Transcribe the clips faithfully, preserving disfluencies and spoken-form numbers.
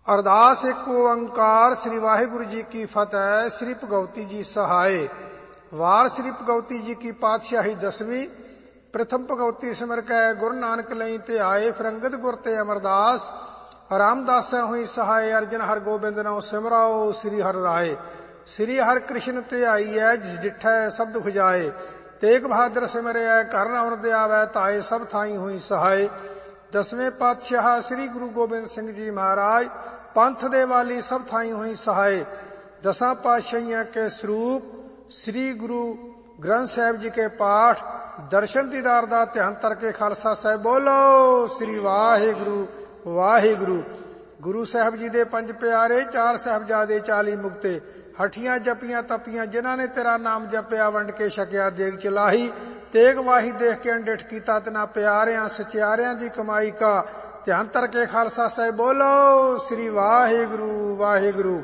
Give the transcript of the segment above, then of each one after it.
ਅਰਦਾਸ ਇੱਕ ਓੰਕਾਰ ਸ੍ਰੀ ਵਾਹਿਗੁਰੂ ਜੀ ਕੀ ਫਤਿਹ। ਸ੍ਰੀ ਭਗਵਤੀ ਜੀ ਸਹਾਏ। ਵਾਰ ਸ੍ਰੀ ਭਗਵਤੀ ਜੀ ਕੀ ਪਾਤਸ਼ਾਹੀ ਦਸਵੀਂ। ਪ੍ਰਥਮ ਭਗਵਤੀ ਸਿਮਰ ਕੈ ਗੁਰੂ ਨਾਨਕ ਲਈ ਤੇ ਆਏ। ਫਿਰੰਗਦ ਗੁਰ ਤੇ ਅਮਰਦਾਸ ਰਾਮਦਾਸੈ ਹੋਈ ਸਹਾਏ। ਅਰਜਨ ਹਰ ਗੋਬਿੰਦ ਨਾਉ ਸਿਮਰਾਓ ਸ੍ਰੀ ਹਰਿ ਰਾਏ। ਸ੍ਰੀ ਹਰਿ ਕ੍ਰਿਸ਼ਨ ਤੇ ਆਈਐ ਜਿਸ ਡਿਠੈ ਸਭ ਦੁਖ ਜਾਏ। ਤੇਗ ਬਹਾਦਰ ਸਿਮਰਿਐ ਘਰ ਨ ਅੰਮ੍ਰਿਤ ਆਵੈ ਧਾਏ। ਸਭ ਥਾਈ ਹੋਈ ਸਹਾਏ। ਦਸਵੇਂ ਪਾਤਸ਼ਾਹ ਸ੍ਰੀ ਗੁਰੂ ਗੋਬਿੰਦ ਸਿੰਘ ਜੀ ਮਹਾਰਾਜ ਪੰਥ ਦੇ ਵਾਲੀ ਸਭ ਥਾਈ ਹੋਈ ਸਹਾਏ। ਦਸਾਂ ਪਾਤਸ਼ਾਹੀਆਂ ਕੇ ਸਰੂਪ ਸ੍ਰੀ ਗੁਰੂ ਗ੍ਰੰਥ ਸਾਹਿਬ ਜੀ ਕੇ ਪਾਠ ਦਰਸ਼ਨ ਦੀਦਾਰ ਦਾ ਧਿਆਨ ਧਰ ਕੇ ਖਾਲਸਾ ਸਾਹਿਬ ਬੋਲੋ ਸ੍ਰੀ ਵਾਹਿਗੁਰੂ ਵਾਹਿਗੁਰੂ। ਗੁਰੂ ਸਾਹਿਬ ਜੀ ਦੇ ਪੰਜ ਪਿਆਰੇ ਚਾਰ ਸਾਹਿਬਜ਼ਾਦੇ ਚਾਲੀ ਮੁਕਤੇ ਹਠੀਆਂ ਜਪੀਆਂ ਤਪੀਆਂ ਜਿਨ੍ਹਾਂ ਨੇ ਤੇਰਾ ਨਾਮ ਜਪਿਆ ਵੰਡ ਕੇ ਛਕਿਆ ਦੇਗ ਚਲਾਹੀ। ਤੇਗ ਵਾਹੀ ਦੇਖ ਕੇ ਅੰਡਿਠ ਕੀਤਾ ਤਿਨਾ ਪਿਆਰਿਆਂ ਸਚਿਆਰਿਆਂ ਦੀ ਕਮਾਈ ਕਾ ਧਿਆਨ ਧਰ ਕੇ ਖਾਲਸਾ ਸਾਹਿਬ ਬੋਲੋ ਸ੍ਰੀ ਵਾਹਿਗੁਰੂ ਵਾਹਿਗੁਰੂ।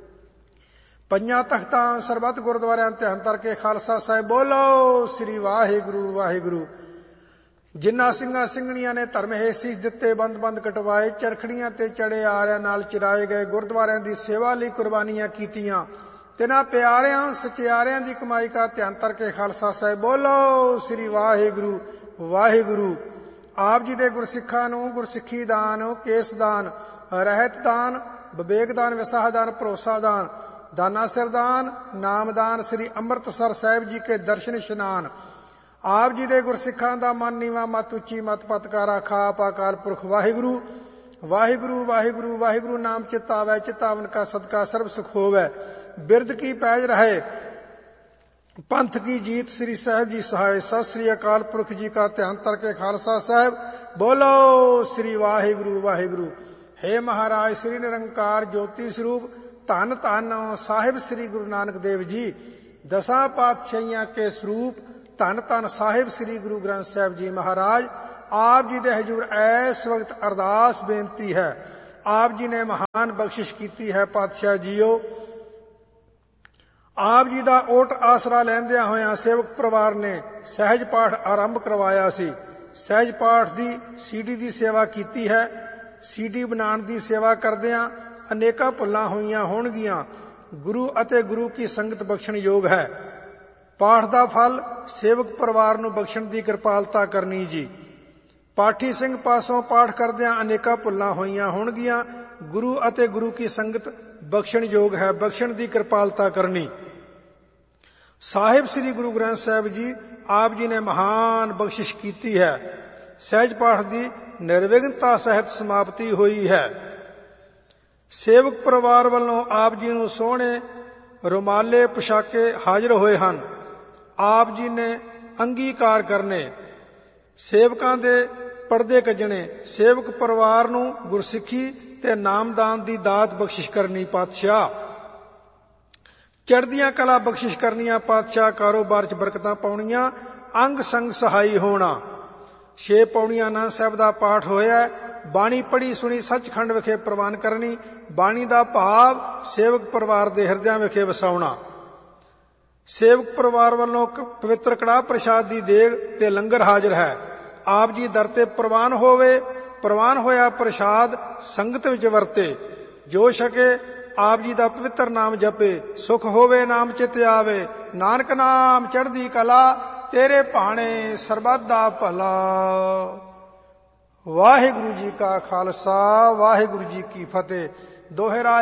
ਪੰਜਾਂ ਤਖਤਾਂ ਸਰਬੱਤ ਗੁਰਦੁਆਰਿਆਂ ਧਿਆਨ ਧਰ ਕੇ ਖਾਲਸਾ ਸਾਹਿਬ ਬੋਲੋ ਸ੍ਰੀ ਵਾਹਿਗੁਰੂ ਵਾਹਿਗੁਰੂ। ਜਿਨ੍ਹਾਂ ਸਿੰਘਾਂ ਸਿੰਘਣੀਆਂ ਨੇ ਧਰਮ ਹੇਠ ਸੀਸ ਦਿੱਤੇ ਬੰਦ ਬੰਦ ਕਟਵਾਏ ਚਰਖੜੀਆਂ ਤੇ ਚੜੇ ਆਰਿਆਂ ਨਾਲ ਚਿਰਾਏ ਗਏ ਗੁਰਦੁਆਰਿਆਂ ਦੀ ਸੇਵਾ ਲਈ ਕੁਰਬਾਨੀਆਂ ਕੀਤੀਆਂ ਤਿਨਾਂ ਪਿਆਰਿਆਂ ਸਚਿਆਰਿਆਂ ਦੀ ਕਮਾਈ ਕਾ ਧਿਆਨ ਧਰ ਕੇ ਖਾਲਸਾ ਸਾਹਿਬ ਬੋਲੋ ਸ੍ਰੀ ਵਾਹਿਗੁਰੂ ਵਾਹਿਗੁਰੂ। ਆਪ ਜੀ ਦੇ ਗੁਰਸਿੱਖਾਂ ਨੂੰ ਗੁਰਸਿੱਖੀ ਦਾਨ ਕੇਸ ਦਾਨ ਰਹਿਤ ਦਾਨ ਵਿਵੇਕ ਦਾਨ ਵਿਸਾਹ ਦਾਨ ਭਰੋਸਾ ਦਾਨ ਦਾਨਾ ਸਿਰਦਾਨ ਨਾਮਦਾਨ ਸ੍ਰੀ ਅੰਮ੍ਰਿਤਸਰ ਸਾਹਿਬ ਜੀ ਕੇ ਦਰਸ਼ਨ ਇਸ਼ਨਾਨ। ਆਪ ਜੀ ਦੇ ਗੁਰਸਿੱਖਾਂ ਦਾ ਮਨ ਨੀਵਾ ਮਤ ਉੱਚੀ ਮਤ ਪਤਕਾਰਾ ਖਾਪ ਅਕਾਲ ਪੁਰਖ ਵਾਹਿਗੁਰੂ ਵਾਹਿਗੁਰੂ ਵਾਹਿਗੁਰੂ ਵਾਹਿਗੁਰੂ। ਨਾਮ ਚਿਤ ਆਵੈ ਚਿਤਾਵਨ ਕਾ ਸਦਕਾ ਸਰਬ ਸੁਖ ਹੋਵੈ ਬਿਰਦ ਕੀ ਪੈਜ ਰਹੇ ਪੰਥ ਕੀ ਜੀਤ ਸ੍ਰੀ ਸਾਹਿਬ ਜੀ ਸਹਾਏ। ਸਤਿ ਸ੍ਰੀ ਅਕਾਲ ਪੁਰਖ ਜੀ ਕਾ ਧਿਆਨ ਧਰ ਕੇ ਖਾਲਸਾ ਸਾਹਿਬ ਬੋਲੋ ਸ੍ਰੀ ਵਾਹਿਗੁਰੂ ਵਾਹਿਗੁਰੂ। ਹੇ ਮਹਾਰਾਜ ਸ੍ਰੀ ਨਿਰੰਕਾਰ ਜੋਤੀ ਸਰੂਪ ਧੰਨ ਧੰਨ ਸਾਹਿਬ ਸ੍ਰੀ ਗੁਰੂ ਨਾਨਕ ਦੇਵ ਜੀ। ਦਸਾਂ ਪਾਤਸ਼ਾਹੀਆਂ ਕੇ ਸਰੂਪ ਧੰਨ ਧੰਨ ਸਾਹਿਬ ਸ੍ਰੀ ਗੁਰੂ ਗ੍ਰੰਥ ਸਾਹਿਬ ਜੀ ਮਹਾਰਾਜ। ਆਪ ਜੀ ਦੇ ਹਜ਼ੂਰ ਐਸ ਵਕਤ ਅਰਦਾਸ ਬੇਨਤੀ ਹੈ। ਆਪ ਜੀ ਨੇ ਮਹਾਨ ਬਖਸ਼ਿਸ਼ ਕੀਤੀ ਹੈ ਪਾਤਸ਼ਾਹ ਜੀਓ। ਆਪ ਜੀ ਦਾ ਓਟ ਆਸਰਾ ਲੈਂਦਿਆਂ ਹੋਇਆਂ ਸੇਵਕ ਪਰਿਵਾਰ ਨੇ ਸਹਿਜ ਪਾਠ ਆਰੰਭ ਕਰਵਾਇਆ ਸੀ। ਸਹਿਜ ਪਾਠ ਦੀ ਸੀਡੀ ਦੀ ਸੇਵਾ ਕੀਤੀ ਹੈ। ਸੀਡੀ ਬਣਾਉਣ ਦੀ ਸੇਵਾ ਕਰਦਿਆਂ ਅਨੇਕਾਂ ਭੁੱਲਾਂ ਹੋਈਆਂ ਹੋਣਗੀਆਂ। ਗੁਰੂ ਅਤੇ ਗੁਰੂ ਕੀ ਸੰਗਤ ਬਖਸ਼ਣ ਯੋਗ ਹੈ। ਪਾਠ ਦਾ ਫਲ ਸੇਵਕ ਪਰਿਵਾਰ ਨੂੰ ਬਖਸ਼ਣ ਦੀ ਕਿਰਪਾਲਤਾ ਕਰਨੀ ਜੀ। ਪਾਠੀ ਸਿੰਘ ਪਾਸੋਂ ਪਾਠ ਕਰਦਿਆਂ ਅਨੇਕਾਂ ਭੁੱਲਾਂ ਹੋਈਆਂ ਹੋਣਗੀਆਂ। ਗੁਰੂ ਅਤੇ ਗੁਰੂ ਕੀ ਸੰਗਤ ਬਖਸ਼ਣ ਯੋਗ ਹੈ। ਬਖਸ਼ਣ ਦੀ ਕਿਰਪਾਲਤਾ ਕਰਨੀ। ਸਾਹਿਬ ਸ੍ਰੀ ਗੁਰੂ ਗ੍ਰੰਥ ਸਾਹਿਬ ਜੀ ਆਪ ਜੀ ਨੇ ਮਹਾਨ ਬਖਸ਼ਿਸ਼ ਕੀਤੀ ਹੈ। ਸਹਿਜ ਪਾਠ ਦੀ ਨਿਰਵਿਘਨਤਾ ਸਹਿਤ ਸਮਾਪਤੀ ਹੋਈ ਹੈ। ਸੇਵਕ ਪਰਿਵਾਰ ਵੱਲੋਂ ਆਪ ਜੀ ਨੂੰ ਸੋਹਣੇ ਰੁਮਾਲੇ ਪੁਸ਼ਾਕੇ ਹਾਜ਼ਰ ਹੋਏ ਹਨ। ਆਪ ਜੀ ਨੇ ਅੰਗੀਕਾਰ ਕਰਨੇ ਸੇਵਕਾਂ ਦੇ ਪਰਦੇ ਕੱਜਣੇ ਸੇਵਕ ਪਰਿਵਾਰ ਨੂੰ ਗੁਰਸਿੱਖੀ ਤੇ ਨਾਮਦਾਨ ਦੀ ਦਾਤ ਬਖਸ਼ਿਸ਼ ਕਰਨੀ ਪਾਤਸ਼ਾਹ। ਚੜ੍ਹਦੀਆਂ ਕਲਾ ਬਖਸ਼ਿਸ਼ ਕਰਨੀਆਂ ਪਾਤਸ਼ਾਹ। ਕਾਰੋਬਾਰ 'ਚ ਬਰਕਤਾਂ ਪਾਉਣੀਆਂ ਅੰਗ ਸੰਗ ਸਹਾਈ ਹੋਣਾ। ਛੇ ਪੌੜੀਆਂ ਆਨੰਦ ਸਾਹਿਬ ਦਾ ਪਾਠ ਹੋਇਆ। ਬਾਣੀ ਪੜ੍ਹੀ ਸੁਣੀ ਸੱਚਖੰਡ ਵਿਖੇ ਪ੍ਰਵਾਨ ਕਰਨੀ। ਬਾਣੀ ਦਾ ਭਾਵ ਸੇਵਕ ਪਰਿਵਾਰ ਦੇ ਹਿਰਦਿਆਂ ਵਿਖੇ ਵਸਾਉਣਾ। ਸੇਵਕ ਪਰਿਵਾਰ ਵੱਲੋਂ ਪਵਿੱਤਰ ਕੜਾਹ ਪ੍ਰਸ਼ਾਦ ਦੀ ਦੇਗ ਤੇ ਲੰਗਰ ਹਾਜ਼ਰ ਹੈ। ਆਪ ਜੀ ਦਰ ਤੇ ਪ੍ਰਵਾਨ ਹੋਵੇ। ਪ੍ਰਵਾਨ ਹੋਇਆ ਪ੍ਰਸ਼ਾਦ ਸੰਗਤ ਵਿੱਚ ਵਰਤੇ। ਜੋ ਛਕੇ ਆਪ ਜੀ ਦਾ ਪਵਿੱਤਰ ਨਾਮ ਜਪੇ ਸੁਖ ਹੋਵੇ ਨਾਮ ਚਿਤ ਆਵੇ। ਨਾਨਕ ਨਾਮ ਚੜ੍ਹਦੀ ਕਲਾ ਤੇਰੇ ਭਾਣੇ ਸਰਬੱਤ ਦਾ ਭਲਾ। ਵਾਹਿਗੁਰੂ ਜੀ ਕਾ ਖਾਲਸਾ ਵਾਹਿਗੁਰੂ ਜੀ ਕੀ ਫਤਿਹ। ਦੋਹਰਾ